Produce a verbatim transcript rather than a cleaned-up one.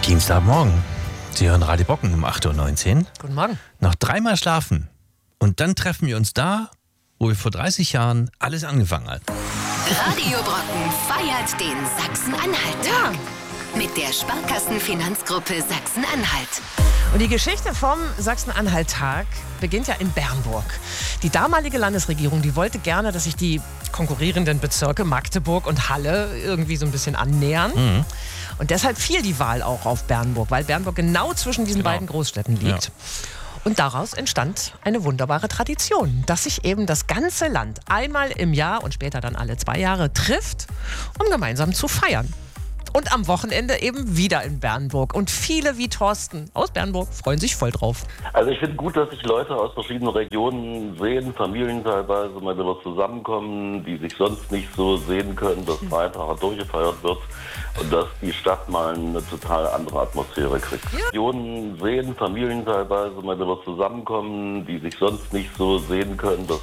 Dienstagmorgen. Sie hören Radio Brocken um acht Uhr neunzehn. Guten Morgen. Noch dreimal schlafen. Und dann treffen wir uns da, wo wir vor dreißig Jahren alles angefangen hat. Radio Brocken feiert den Sachsen-Anhalt-Tag. Ja. Mit der Sparkassenfinanzgruppe Sachsen-Anhalt. Und die Geschichte vom Sachsen-Anhalt-Tag beginnt ja in Bernburg. Die damalige Landesregierung, die wollte gerne, dass sich die konkurrierenden Bezirke Magdeburg und Halle irgendwie so ein bisschen annähern. Mhm. Und deshalb fiel die Wahl auch auf Bernburg, weil Bernburg genau zwischen diesen Genau. beiden Großstädten liegt. Ja. Und daraus entstand eine wunderbare Tradition, dass sich eben das ganze Land einmal im Jahr und später dann alle zwei Jahre trifft, um gemeinsam zu feiern. Und am Wochenende eben wieder in Bernburg. Und viele wie Thorsten aus Bernburg freuen sich voll drauf. Also ich finde gut, dass sich Leute aus verschiedenen Regionen sehen, Familien teilweise mal wieder zusammenkommen, die sich sonst nicht so sehen können, dass Feiertag durchgefeiert wird und dass die Stadt mal eine total andere Atmosphäre kriegt. Ja. Regionen sehen, Familien teilweise mal wieder zusammenkommen, die sich sonst nicht so sehen können, dass